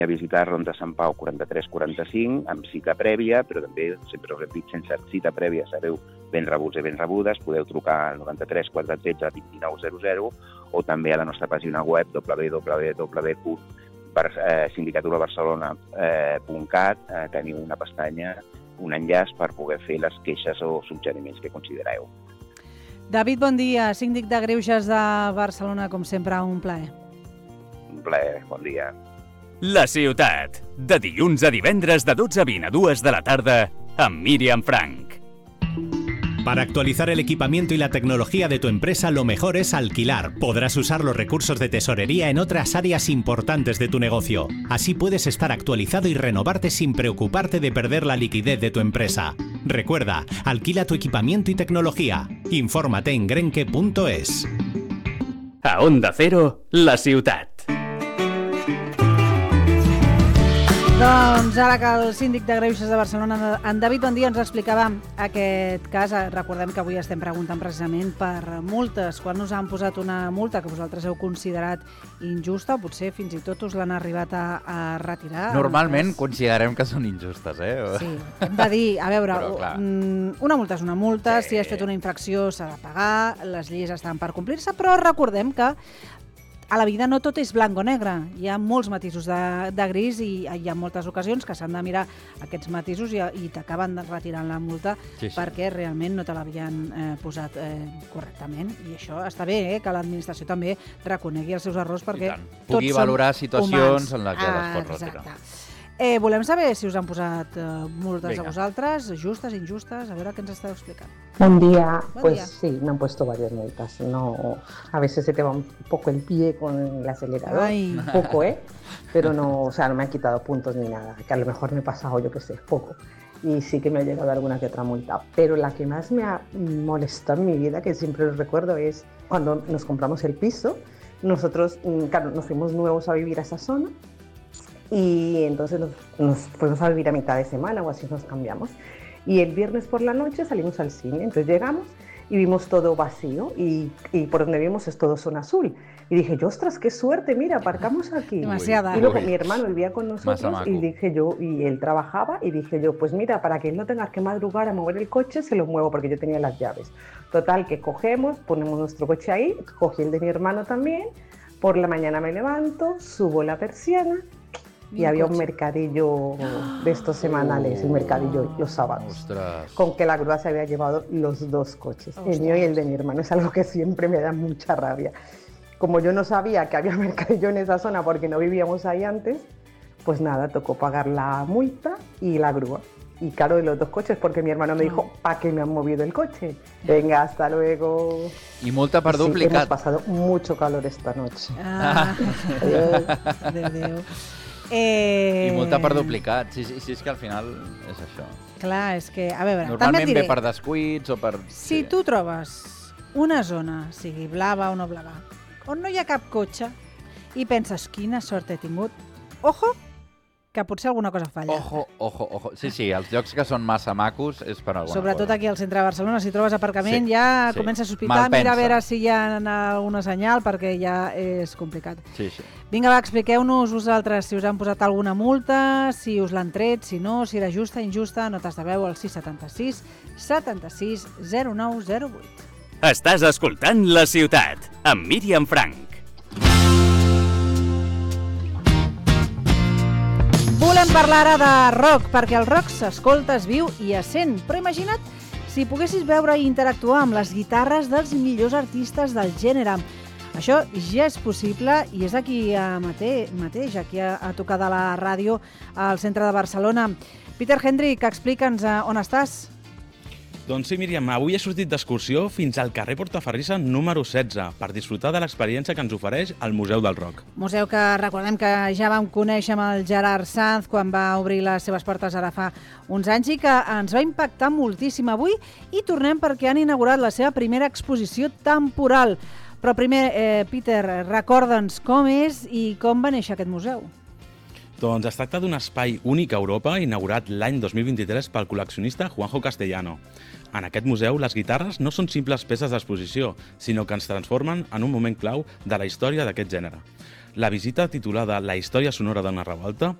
a visitar Ronda Sant Pau 4345, amb cita prèvia, però també, sempre us hem dit, sense cita prèvia, sereu ben rebuts i ben rebudes. Podeu trucar al 93 413 2900 o també a la nostra pàgina web www.sindicaturabarcelona.cat. Teniu una pestanya, un enllaç per poder fer les queixes o suggeriments que considereu. David, bon dia. Síndic de Greuges de Barcelona, com sempre, un plaer. Un plaer, bon dia. La ciutat, de dilluns a divendres de 12:20 a 2 de la tarda, amb Míriam Frank. Para actualizar el equipamiento y la tecnología de tu empresa, lo mejor es alquilar. Podrás usar los recursos de tesorería en otras áreas importantes de tu negocio. Así puedes estar actualizado y renovarte sin preocuparte de perder la liquidez de tu empresa. Recuerda, alquila tu equipamiento y tecnología. Infórmate en grenke.es. A Onda Cero, la ciutat. Doncs ara que el síndic de Greuges de Barcelona, en David Bondia, ens explicava aquest cas. Recordem que avui estem preguntant precisament per multes. Quan us han posat una multa que vosaltres heu considerat injusta, o potser fins i tot us l'han arribat a retirar? Normalment considerem que són injustes, eh? Sí, hem de dir, a veure, una multa és una multa, si has fet una infracció s'ha de pagar, les lleis estan per complir-se, però recordem que a la vida no tot és blanc o negre, hi ha molts matisos de gris i hi ha moltes ocasions que s'han de mirar aquests matisos i t'acaben retirant la multa perquè realment no te l'havien posat correctament. I això està bé, que l'administració també reconegui els seus errors perquè tots pugui valorar situacions humans. En les que les pot retirar. Volem saber si us han posat multes a vosaltres, justes, injustes, a veure què ens esteu explicant. Buen día. Sí, me han puesto varias multas. No, a veces se te va un poco el pie con el acelerador, un poco, pero no, o sea, no me han quitado puntos ni nada, que a lo mejor me he pasado, yo qué sé, poco. Y sí que me ha llegado alguna que otra multa, pero la que más me ha molestado en mi vida, que siempre lo recuerdo, es cuando nos compramos el piso. Nosotros, claro, nos fuimos nuevos a vivir a esa zona y entonces nos fuimos a vivir a mitad de semana o así nos cambiamos. Y el viernes por la noche salimos al cine, entonces llegamos y vimos todo vacío y por donde vimos es todo zona azul. Y dije yo, ostras, qué suerte, mira, aparcamos aquí. Demasiada. Y luego mi hermano vivía con nosotros y dije yo, y él trabajaba y dije yo, pues mira, para que él no tenga que madrugar a mover el coche, se lo muevo porque yo tenía las llaves. Total, que cogemos, ponemos nuestro coche ahí, cogí el de mi hermano también, por la mañana me levanto, subo la persiana, y había un mercadillo de estos semanales, el mercadillo los sábados. Ostras. Con que la grúa se había llevado los dos coches, el mío y el de mi hermano. Es algo que siempre me da mucha rabia. Como yo no sabía que había mercadillo en esa zona porque no vivíamos ahí antes, pues nada, tocó pagar la multa y la grúa. Y claro, de los dos coches, porque mi hermano me dijo, ¿para qué me han movido el coche? Venga, hasta luego. Y multa per duplicat. Hemos pasado mucho calor esta noche. Déu. I multa per duplicat, sí, és que al final és això. Clar, és que, a veure, normalment ve per descuits o per... Si tu trobes una zona, sigui blava o no blava, on no hi ha cap cotxe i penses, quina sort he tingut, ojo, que potser alguna cosa falla. Ojo. Sí, els llocs que són massa macos és per alguna Sobretot cosa. aquí al centre de Barcelona, si trobes aparcament ja comença a sospitar, mira a veure si hi ha alguna senyal perquè ja és complicat. Sí. Vinga, va, expliqueu-nos vosaltres si us han posat alguna multa, si us l'han tret, si no, si era justa, injusta, notes de veu al 676 76 0908. Estàs escoltant La Ciutat, amb Míriam Frank. Volem parlar ara de rock, perquè el rock s'escolta, es viu i es sent. Però imagina't si poguessis veure i interactuar amb les guitarres dels millors artistes del gènere. Això ja és possible i és aquí mateix, aquí a tocar de la ràdio al centre de Barcelona. Peter Hendrick, explica'ns on estàs. Doncs sí, Míriam, avui he sortit d'excursió fins al carrer Portaferrissa número 16 per disfrutar de l'experiència que ens ofereix el Museu del Rock. Museu que recordem que ja vam conèixer amb el Gerard Sanz quan va obrir les seves portes ara fa uns anys i que ens va impactar moltíssim avui i tornem perquè han inaugurat la seva primera exposició temporal. Però primer, Peter, recorda'ns com és i com va néixer aquest museu. Doncs es tracta d'un espai únic a Europa inaugurat l'any 2023 pel col·leccionista Juanjo Castellano. En aquest museu, les guitarres no són simples peces d'exposició, sinó que ens transformen en un moment clau de la història d'aquest gènere. La visita titulada La història sonora d'una revolta